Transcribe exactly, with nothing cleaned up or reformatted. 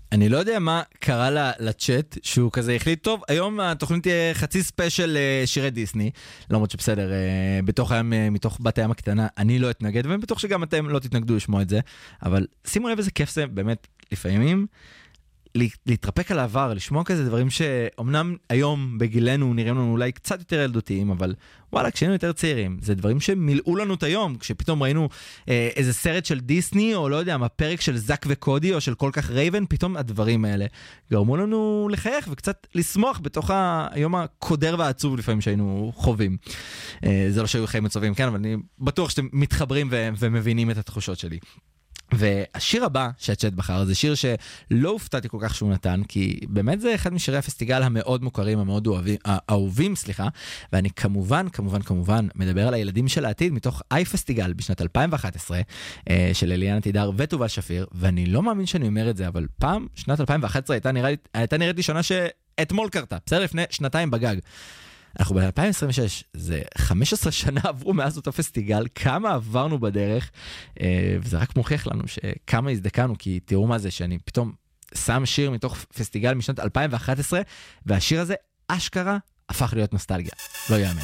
אני לא יודע מה קרה לצ'אט, שהוא כזה החליט, טוב, היום התוכנית תהיה חצי ספיישל שירי דיסני, למרות שבסדר, בתוך הים, מתוך בת הים הקטנה, אני לא אתנגד, ובטוח שגם אתם לא תתנגדו לשמוע את זה, אבל שימו לב איזה כיף זה, באמת, לפעמים, להתרפק על העבר, לשמוע כזה דברים שאומנם היום בגילנו נראים לנו אולי קצת יותר ילדותיים, אבל וואלה, כשהיינו יותר צעירים, זה דברים שמילאו לנו את היום, כשפתאום ראינו אה, איזה סרט של דיסני, או לא יודע, מה פרק של זק וקודי, או של כל כך רייבן, פתאום הדברים האלה גרמו לנו לחייך וקצת לשמוח בתוך היום הקודר והעצוב לפעמים שהיינו חווים. אה, זה לא שהיו חיים עצובים, כן, אבל אני בטוח שאתם מתחברים ו- ומבינים את התחושות שלי. והשיר הבא שהצ'אט בחר זה שיר שלא הופתעתי כל כך שהוא נתן, כי באמת זה אחד משירי הפסטיגל המאוד מוכרים, המאוד אוהבים, אהובים, סליחה, ואני כמובן, כמובן, כמובן מדבר על הילדים של העתיד מתוך איי פסטיגל בשנת אלפיים ואחת עשרה של אליאנה תידר וטובל שפיר, ואני לא מאמין שאני אומר את זה, אבל פעם, שנת אלפיים ואחת עשרה הייתה נראית, הייתה נראית לי שנה שאתמול קרתה, בסדר, לפני שנתיים בגג. אנחנו ב-אלפיים עשרים ושש, זה חמש עשרה שנה עברו מאז אותו פסטיגל, כמה עברנו בדרך, וזה רק מוכיח לנו שכמה הזדקנו, כי תראו מה זה, שאני פתאום שם שיר מתוך פסטיגל משנת אלפיים ואחת עשרה, והשיר הזה אשכרה הפך להיות נוסטלגיה, לא יאמן.